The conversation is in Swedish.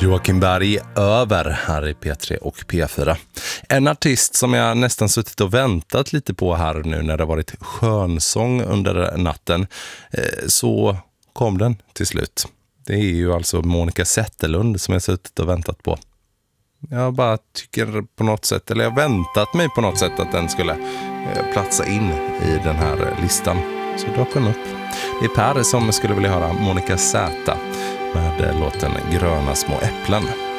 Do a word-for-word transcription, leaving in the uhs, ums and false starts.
Joakim Berg över här i P tre och P fyra. En artist som jag nästan suttit och väntat lite på här nu när det varit skönsång under natten. Så kom den till slut. Det är ju alltså Monica Zetterlund som jag suttit och väntat på. Jag bara tycker på något sätt, eller jag väntat mig på något sätt att den skulle platsa in i den här listan. Så dök den upp. Det är Per som skulle vilja höra Monica Z med låten Gröna små äpplen.